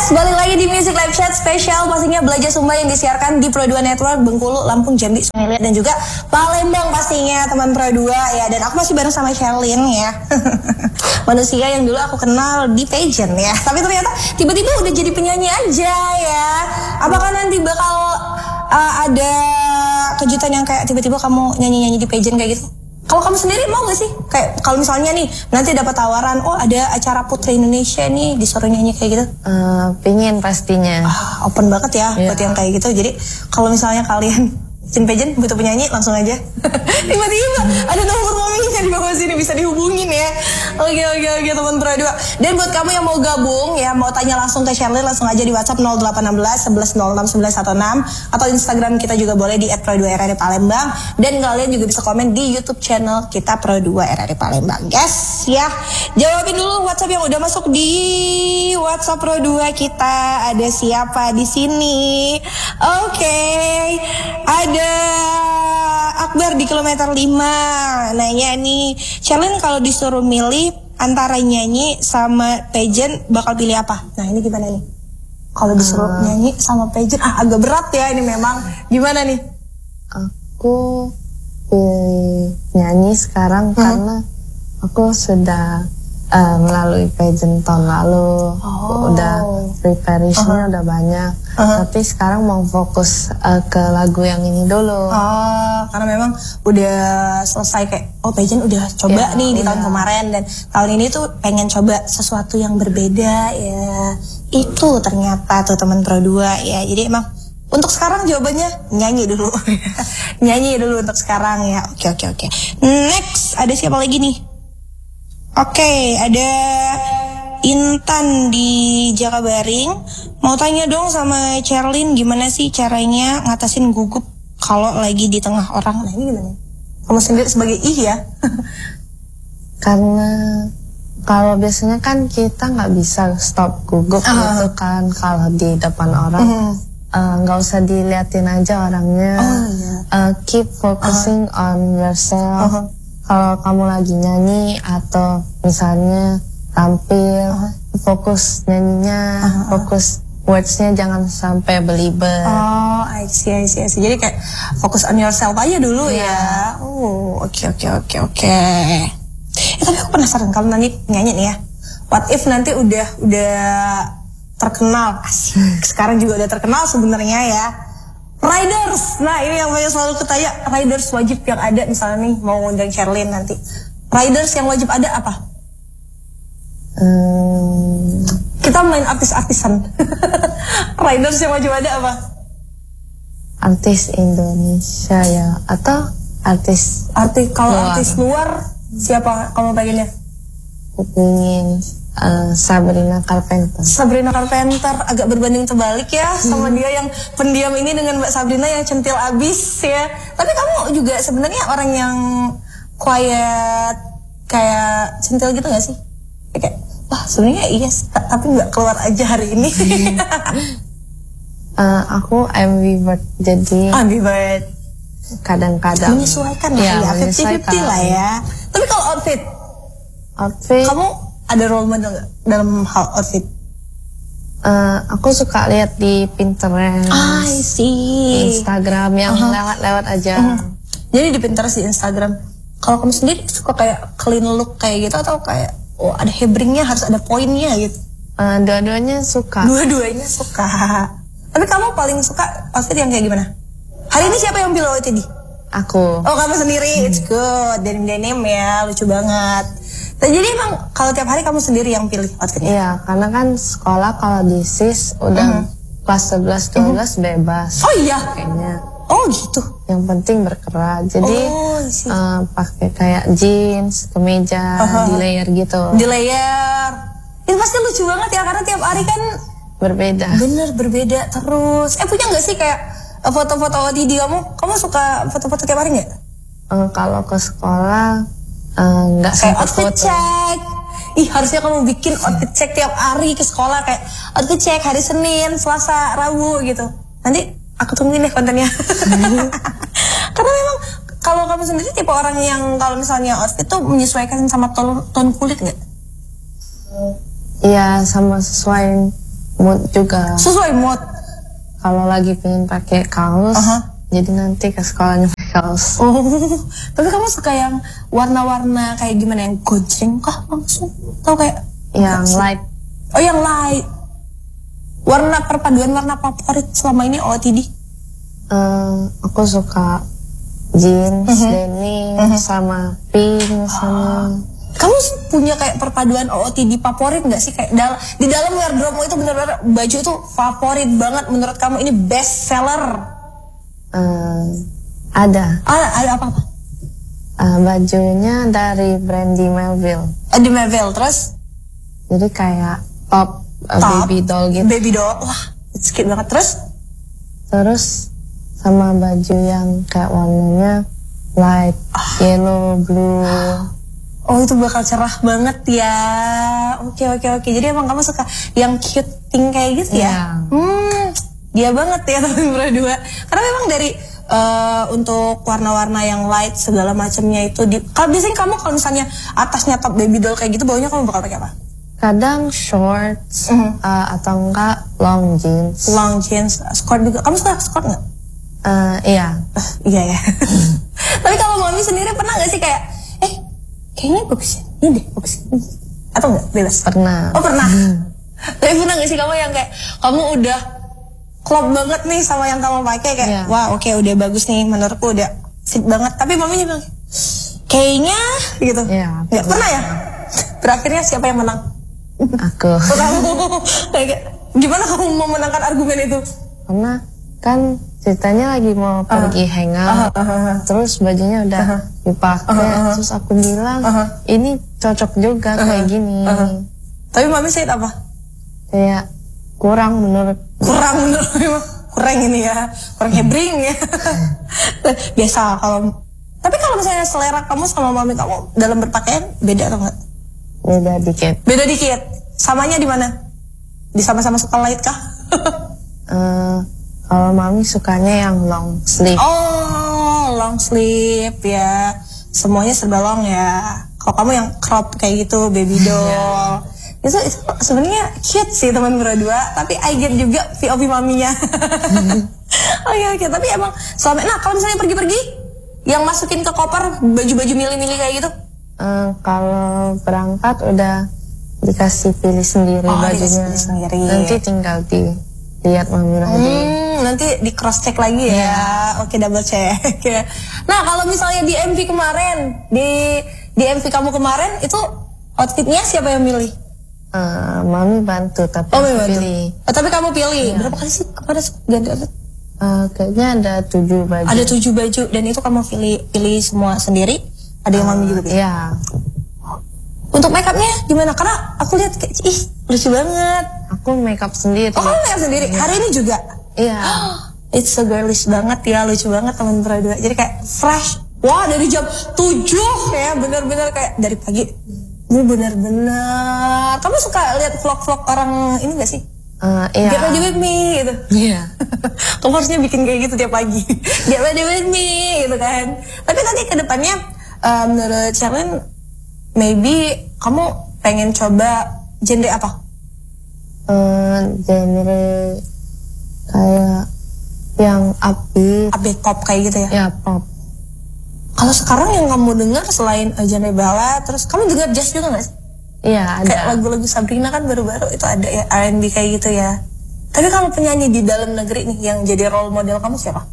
Balik lagi di Music Live Chat spesial pastinya Belajar Sumba yang disiarkan di Pro 2 Network Bengkulu, Lampung, Jambi, Sungai Liat dan juga Palembang pastinya teman Pro 2 ya. Dan aku masih bareng sama Sherlyn ya. Manusia yang dulu aku kenal di pageant ya. Tapi ternyata tiba-tiba udah jadi penyanyi aja ya. Apakah nanti bakal ada kejutan yang kayak tiba-tiba kamu nyanyi-nyanyi di pageant kayak gitu? Kalau kamu sendiri mau gak sih? Kayak kalau misalnya nih nanti dapat tawaran, oh ada acara Putri Indonesia nih disuruh nyanyi kayak gitu? Pengen pastinya. Open banget ya buat yang kayak gitu. Jadi kalau misalnya kalian pageant butuh penyanyi langsung aja. Tiba-tiba ada nomor maminya di bawah sini bisa dihubungin ya. Oke teman Pro 2. Dan buat kamu yang mau gabung ya, mau tanya langsung ke Sherlyn, langsung aja di WhatsApp 0816 1106 1116 atau Instagram kita juga boleh di @pro2rri Palembang, dan kalian juga bisa komen di YouTube channel kita Pro 2 RRI Palembang. Guys ya, jawabin dulu WhatsApp yang udah masuk di WhatsApp Pro 2 kita. Ada siapa di sini? Oke. Ada Akbar di kilometer 5 nanya nih, Sherlyn kalau disuruh milih antara nyanyi sama pageant bakal pilih apa? Nah ini gimana nih? Kalau disuruh nyanyi sama pageant agak berat ya ini memang. Gimana nih? Aku nyanyi sekarang karena aku sudah melalui pageant tahun lalu. Udah preparation-nya udah banyak. Tapi sekarang mau fokus ke lagu yang ini dulu. Karena memang udah selesai kayak pageant udah coba nih di tahun kemarin, dan tahun ini tuh pengen coba sesuatu yang berbeda ya. Itu ternyata tuh teman Pro 2 ya. Jadi emang untuk sekarang jawabannya nyanyi dulu. Nyanyi dulu untuk sekarang ya. Oke. Next ada siapa lagi nih? Oke, ada Intan di Jakabaring. Mau tanya dong sama Sherlyn, gimana sih caranya ngatasin gugup kalau lagi di tengah orang? Nah ini gimana? Kamu sendiri sebagai ya? Karena kalau biasanya kan kita nggak bisa stop gugup gitu kan kalau di depan orang. Nggak usah diliatin aja orangnya. Keep focusing on yourself. Kalau kamu lagi nyanyi atau misalnya tampil, fokus nyanyinya, fokus words-nya, jangan sampai belibet. I see. Jadi kayak fokus on yourself aja dulu ya. Oke. Tapi aku penasaran kalau nanti nyanyi nih ya. What if nanti udah terkenal, asik. Sekarang juga udah terkenal sebenarnya ya. Riders, nah ini yang banyak selalu ketanya, riders wajib yang ada misalnya nih mau ngundang Sherlyn nanti. Riders yang wajib ada apa? Kita main artis-artisan. Riders yang wajib ada apa? Artis Indonesia ya, atau artis kalau luar. Artis luar siapa kamu pengennya? Aku pengen Sabrina Carpenter agak berbanding terbalik ya sama dia yang pendiam ini dengan Mbak Sabrina yang centil abis ya. Tapi kamu juga sebenarnya orang yang quiet kayak centil gitu gak sih? Kayak sebenarnya iya tapi nggak keluar aja hari ini. Aku ambivert, jadi ambivert kadang-kadang menyesuaikan lah ya, 50-50 lah ya. Tapi kalau outfit kamu ada role model gak dalam hal outfit? Aku suka lihat di Pinterest, I see. Instagram yang lewat-lewat aja. Jadi di Pinterest, di Instagram. Kalau kamu sendiri suka kayak clean look kayak gitu atau kayak ada hebringnya, harus ada poinnya gitu? Dua-duanya suka. Tapi kamu paling suka outfit yang kayak gimana? Hari ini siapa yang pilih outfit ini? Aku. Kamu sendiri. It's good. Denim ya, lucu banget. Jadi emang kalau tiap hari kamu sendiri yang pilih outfitnya? Iya, karena kan sekolah kalau di SIS udah kelas 11-12 bebas. Oh iya? Kayaknya. Oh gitu? Yang penting berkerak. Jadi pakai kayak jeans, kemeja, di layer gitu. Di layer. Itu pasti lucu banget ya, karena tiap hari kan berbeda. Bener, berbeda terus. Punya gak sih kayak foto-foto di kamu? Kamu suka foto-foto tiap hari gak? Kalau ke sekolah nggak kayak outfit check. Harusnya kamu bikin outfit check tiap hari ke sekolah, kayak outfit check hari Senin, Selasa, Rabu gitu. Nanti aku tungguin deh kontennya. Karena memang kalau kamu sendiri tipe orang yang kalau misalnya outfit tuh menyesuaikan sama tone kulit nggak? Iya, sama sesuai mood juga. Sesuai mood. Kalau lagi pengen pakai kaos, jadi nanti ke sekolahnya pakai kaos. Oh, tapi kamu suka yang warna-warna kayak gimana, yang gojreng kah langsung? Atau kayak Yang light. Oh, yang light. Warna perpaduan warna favorit selama ini OOTD? Aku suka jeans, denim, sama pink, sama. Kamu punya kayak perpaduan OOTD favorit nggak sih? Kayak di dalam wardrobe itu benar-benar baju itu favorit banget menurut kamu, ini best seller? Ada. Ada apa-apa? Bajunya dari brand di Melville. Di Melville, terus? Jadi kayak top, baby doll gitu. Baby doll, wah, it's cute banget. Terus sama baju yang kayak warnanya light, yellow, blue. Oh, itu bakal cerah banget ya. Oke. Jadi emang kamu suka yang cute thing kayak gitu ya? Dia banget ya teman berdua. Karena memang dari untuk warna-warna yang light segala macamnya itu kalau biasanya kamu kalau misalnya atasnya top baby doll kayak gitu, bawahnya kamu bakal pakai apa? Kadang shorts atau enggak long jeans. Long jeans, skirt juga. Kamu suka skirt nggak? Iya. Iya ya. Tapi kalau mami sendiri pernah nggak sih kayak, kayaknya bagus ya, ini deh bagus. Atau enggak? Bebas? Pernah. Oh, pernah. Tapi pernah gak sih kamu yang kayak kamu udah klop banget nih sama yang kamu pakai kayak wah oke, udah bagus nih, menurutku udah sip banget, tapi maminya bilang kayaknya gitu. Iya. Nggak pernah ya? Berakhirnya siapa yang menang? Aku. Oh, kamu. Kayak gimana kamu mau menangkan argumen itu? Karena kan ceritanya lagi mau pergi hangout, terus bajunya udah dipakai, terus aku bilang ini cocok juga kayak gini. Tapi mami said apa? Kayak kurang menurut ini ya, kurang hebring ya. Biasa kalau. Tapi kalau misalnya selera kamu sama mami kamu dalam berpakaian beda atau enggak? Beda dikit. Samanya di mana? Di sama-sama suka light kah? Kalau mami sukanya yang long sleeve. Oh, long sleeve ya. Semuanya serba long ya. Kalau kamu yang crop kayak gitu, baby doll. Itu sebenarnya cute sih teman berdua, tapi I get juga POV maminya. Oke. Tapi emang selama, kalau misalnya pergi-pergi, yang masukin ke koper baju-baju milih-milih kayak gitu? Kalau berangkat udah dikasih pilih sendiri bajunya. Pilih sendiri. Nanti tinggal dilihat mami lagi. Nanti di cross check lagi ya. Oke, double check ya. Nah, kalau misalnya di MV kemarin, di MV kamu kemarin itu outfitnya siapa yang milih? Mami bantu, tapi aku pilih. Tapi kamu pilih. Berapa kali sih kemarin ganti outfit? Kayaknya ada 7 baju. Ada 7 baju dan itu kamu pilih semua sendiri? Ada yang mami juga pilih? Iya. Untuk make upnya gimana? Karena aku lihat kayak lucu banget. Aku make up sendiri. Oh, kamu make up sendiri? Hari ini juga? Iya. It's so girlish banget ya, lucu banget teman berdua. Jadi kayak fresh. Wah, dari jam 7 ya, bener-bener kayak dari pagi. Ini bener-bener. Kamu suka lihat vlog-vlog orang ini gak sih? Iya. Get ready with me gitu. Iya. Kamu harusnya bikin kayak gitu tiap pagi. Get ready with me gitu kan. Tapi nanti ke depannya menurut Charlene, maybe kamu pengen coba genre apa? Genre kayak yang upbeat pop kayak gitu ya? Ya, pop. Kalau sekarang yang kamu dengar selain genre ballad, terus kamu dengar jazz juga nggak sih? Iya, ada. Kayak lagu-lagu Sabrina kan baru-baru itu ada ya, R&B kayak gitu ya. Tapi kalau penyanyi di dalam negeri nih yang jadi role model kamu siapa?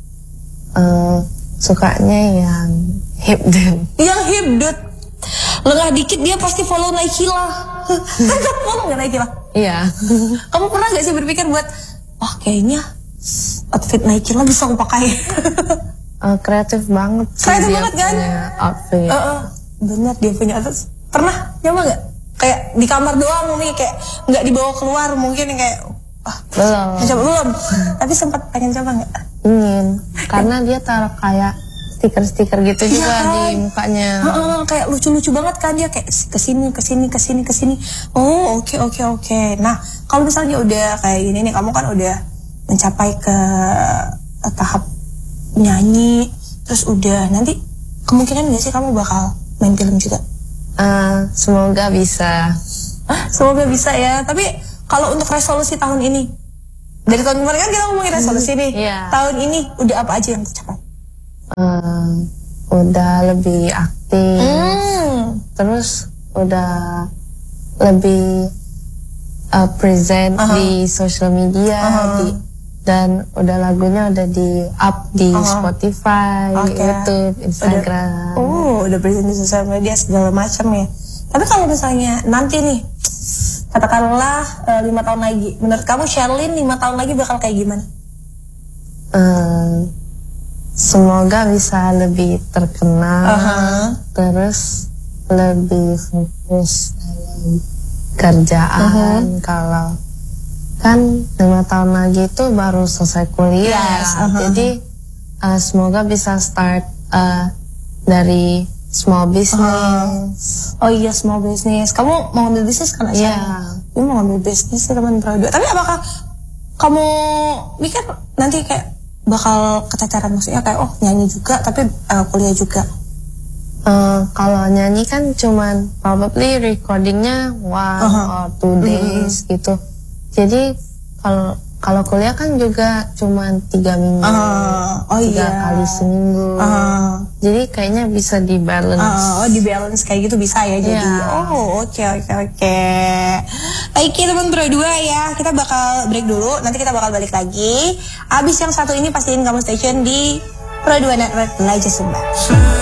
Sukanya yang hip dude. Yang hip dude. Lengah dikit dia pasti follow Naikila. Kan kamu follow nggak Naikila? Iya. Kamu pernah gak sih berpikir buat, wah kayaknya outfit Naikila bisa aku pakai? Kreatif banget sih. Kreatif banget kan? Outfit. Bener, dia punya outfit. Pernah nyoba gak? Kayak di kamar doang nih, kayak nggak dibawa keluar mungkin kayak belum. Tapi sempat pengen coba nggak? Ingin, karena dia taruh kayak stiker-stiker gitu juga di mukanya. Kayak lucu-lucu banget kan dia, kayak kesini. Oh, oke. Nah, kalau misalnya udah kayak gini nih, kamu kan udah mencapai ke tahap nyanyi, terus udah nanti kemungkinan gak sih kamu bakal main film juga? Semoga bisa. Semoga bisa ya. Tapi Kalau untuk resolusi tahun ini, dari tahun kemarin kan kita ngomongin resolusi nih. Tahun ini udah apa aja yang tercapai? Udah lebih aktif, terus udah lebih present di social media, dan udah lagunya udah di up di Spotify, YouTube, Instagram. Udah present di sosial media segala macam ya. Tapi kalau misalnya nanti nih, katakanlah 5 tahun lagi, menurut kamu Sherlyn 5 tahun lagi bakal kayak gimana? Semoga bisa lebih terkenal, terus lebih fokus dalam kerjaan. Kalau kan 5 tahun lagi itu baru selesai kuliah, jadi semoga bisa start dari small business. Oh iya, small business. Kamu mau ngambil bisnis kan? Kamu mau ngambil bisnis sih teman berdua. Tapi apakah kamu mikir nanti kayak bakal keteteran, maksudnya kayak nyanyi juga tapi kuliah juga? Kalau nyanyi kan cuman probably recordingnya 1 or 2 days gitu. Jadi kalau kuliah kan juga cuman 3 minggu, 3 kali seminggu. Jadi kayaknya bisa di balance. Di balance kayak gitu bisa ya jadi. Oke. Baik teman berdua ya, kita bakal break dulu. Nanti kita bakal balik lagi. Abis yang satu ini pastiin kamu stay tune di Pro 2 Network Laja Sumba.